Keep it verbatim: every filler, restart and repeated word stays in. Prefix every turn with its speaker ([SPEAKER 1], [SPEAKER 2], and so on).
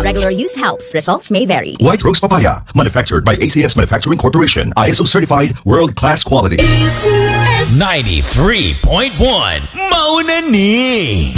[SPEAKER 1] regular use helps. Results may vary.
[SPEAKER 2] White Rose Papaya, manufactured by A C S Manufacturing Corporation. I S O certified, world-class quality.
[SPEAKER 3] ninety-three point one Mauna Ni.